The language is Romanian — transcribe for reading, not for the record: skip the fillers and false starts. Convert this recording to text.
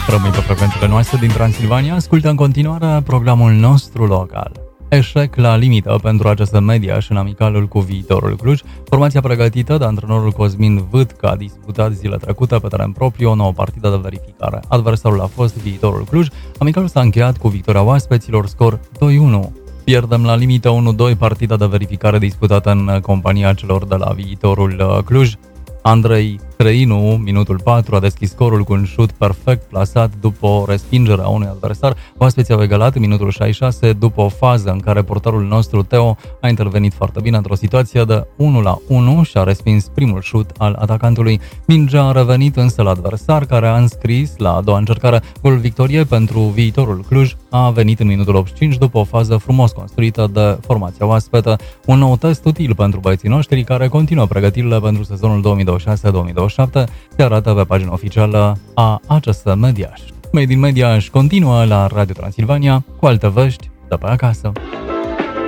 Rămâi pe frecvențele noastre din Transilvania, ascultă în continuare programul nostru local. Eșec la limită pentru ACS Mediaș în amicalul cu Viitorul Cluj. Formația pregătită de antrenorul Cosmin Vâtcă a disputat zilele trecute pe teren propriu o nouă partidă de verificare. Adversarul a fost Viitorul Cluj. Amicalul s-a încheiat cu victoria oaspeților, scor 2-1. Pierdem la limită 1-2 partida de verificare disputată în compania celor de la Viitorul Cluj. Andrei Creinu, minutul 4, a deschis scorul cu un șut perfect plasat după o respingere a unui adversar. Oaspeții au egalat în minutul 66 după o fază în care portarul nostru Teo a intervenit foarte bine într-o situație de 1-1 și a respins primul șut al atacantului. Mingea a revenit însă la adversar, care a înscris la a doua încercare golul victoriei pentru Viitorul Cluj. A venit în minutul 85 după o fază frumos construită de formația oaspetă. Un nou test util pentru băieții noștri care continuă pregătirile pentru sezonul 2026-2027. Se arată pe pagina oficială a ACS Mediaș. Made in Mediaș continuă la Radio Transilvania cu alte vești de pe acasă.